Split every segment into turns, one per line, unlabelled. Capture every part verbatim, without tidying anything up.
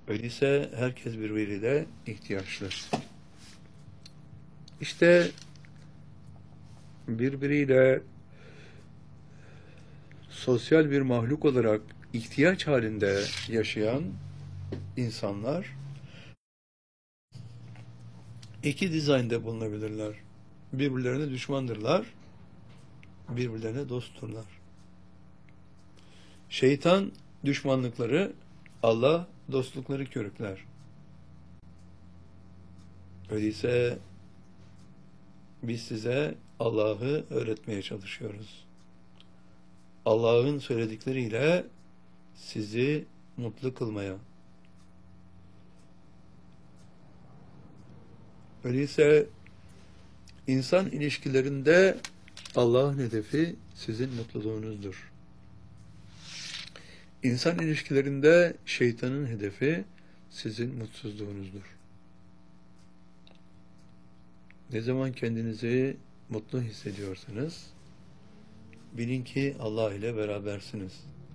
Öyleyse herkes birbiriyle ihtiyaçlı. İşte birbiriyle sosyal bir mahluk olarak ihtiyaç halinde yaşayan insanlar iki dizaynda bulunabilirler. Birbirlerine düşmandırlar, birbirlerine dostturlar. Şeytan düşmanlıkları, Allah dostlukları körükler. Öyleyse biz size Allah'ı öğretmeye çalışıyoruz. Allah'ın söyledikleriyle sizi mutlu kılmaya. Öyleyse insan ilişkilerinde Allah'ın hedefi sizin mutluluğunuzdur. İnsan ilişkilerinde şeytanın hedefi sizin mutsuzluğunuzdur. Ne zaman kendinizi mutlu hissediyorsanız bilin ki Allah ile berabersiniz.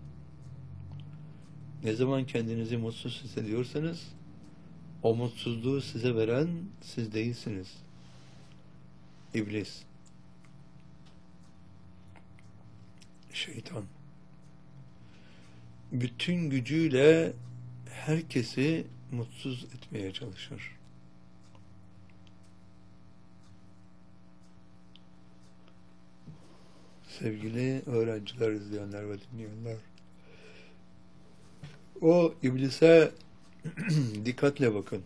Ne zaman kendinizi mutsuz hissediyorsanız o mutsuzluğu size veren siz değilsiniz. İblis, şeytan. Bütün gücüyle herkesi mutsuz etmeye çalışır. Sevgili öğrenciler, izleyenler ve dinleyenler, o iblise dikkatle bakın.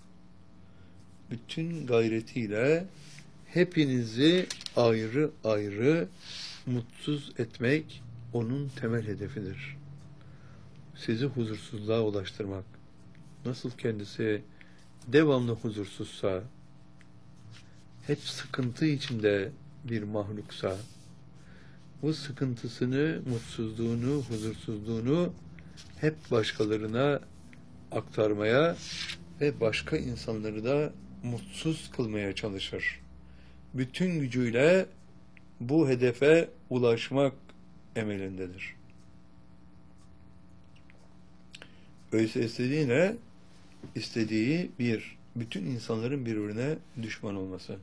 Bütün gayretiyle hepinizi ayrı ayrı mutsuz etmek onun temel hedefidir. Sizi huzursuzluğa ulaştırmak. Nasıl kendisi devamlı huzursuzsa, hep sıkıntı içinde bir mahluksa, bu sıkıntısını, mutsuzluğunu, huzursuzluğunu hep başkalarına aktarmaya ve başka insanları da mutsuz kılmaya çalışır. Bütün gücüyle bu hedefe ulaşmak emelindedir. Öyleyse istediği ne? İstediği bir, bütün insanların birbirine düşman olması.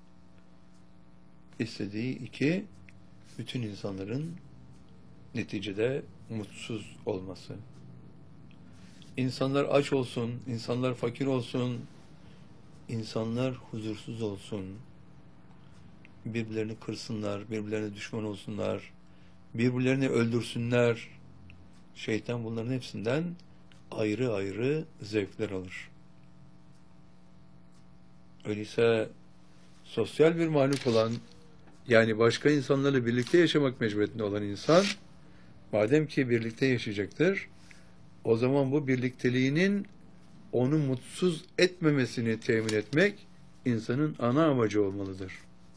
İstediği iki, bütün insanların neticede mutsuz olması. İnsanlar aç olsun, insanlar fakir olsun, insanlar huzursuz olsun, birbirlerini kırsınlar, birbirlerine düşman olsunlar, birbirlerini öldürsünler. Şeytan bunların hepsinden ayrı ayrı zevkler alır. Öyleyse sosyal bir mahluk olan, yani başka insanlarla birlikte yaşamak mecburiyetinde olan insan, madem ki birlikte yaşayacaktır, o zaman bu birlikteliğinin onu mutsuz etmemesini temin etmek insanın ana amacı olmalıdır.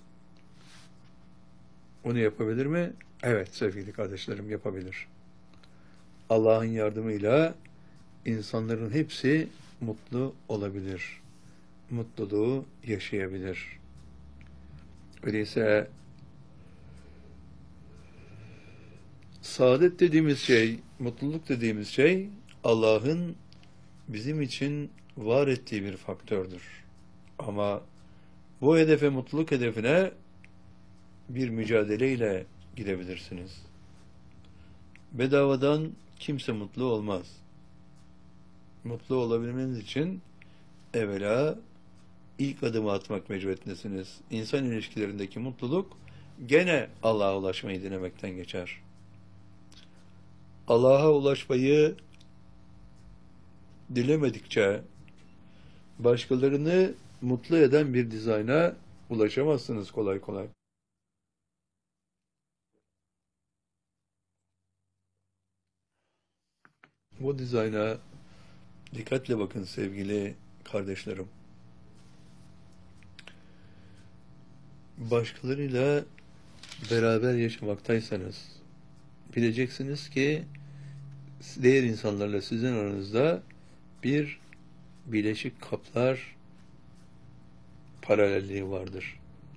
Onu yapabilir mi? Evet sevgili kardeşlerim, yapabilir. Allah'ın yardımıyla insanların hepsi mutlu olabilir. Mutluluğu yaşayabilir. Öyleyse saadet dediğimiz şey, mutluluk dediğimiz şey Allah'ın bizim için var ettiği bir faktördür. Ama bu hedefe, mutluluk hedefine bir mücadeleyle gidebilirsiniz. Bedavadan kimse mutlu olmaz. Mutlu olabilmeniz için evvela ilk adımı atmak mecburiyetindesiniz. İnsan ilişkilerindeki mutluluk gene Allah'a ulaşmayı dilemekten geçer. Allah'a ulaşmayı dilemedikçe başkalarını mutlu eden bir dizayna ulaşamazsınız kolay kolay. Bu dizayna dikkatle bakın sevgili kardeşlerim. Başkalarıyla beraber yaşamaktaysanız bileceksiniz ki diğer insanlarla sizin aranızda bir bileşik kaplar paralelliği vardır.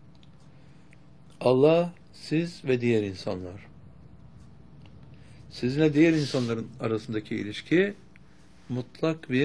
Allah, siz ve diğer insanlar. Sizinle diğer insanların arasındaki ilişki mutlak bir